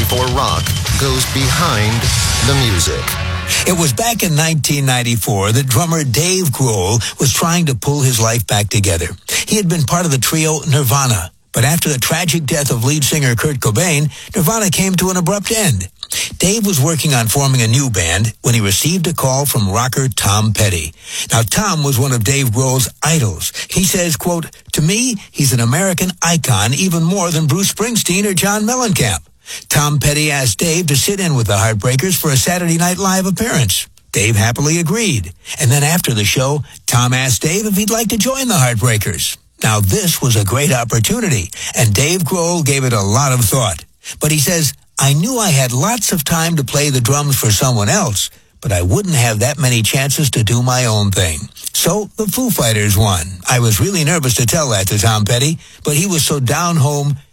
before rock goes behind the music. It was back in 1994 that drummer Dave Grohl was trying to pull his life back together. He had been part of the trio Nirvana, but after the tragic death of lead singer Kurt Cobain, Nirvana came to an abrupt end. Dave was working on forming a new band when he received a call from rocker Tom Petty. Now, Tom was one of Dave Grohl's idols. He says, quote, "To me, he's an American icon even more than Bruce Springsteen or John Mellencamp." Tom Petty asked Dave to sit in with the Heartbreakers for a Saturday Night Live appearance. Dave happily agreed. And then after the show, Tom asked Dave if he'd like to join the Heartbreakers. Now, this was a great opportunity, and Dave Grohl gave it a lot of thought. But he says, "I knew I had lots of time to play the drums for someone else, but I wouldn't have that many chances to do my own thing." So the Foo Fighters won. I was really nervous to tell that to Tom Petty, but he was so down home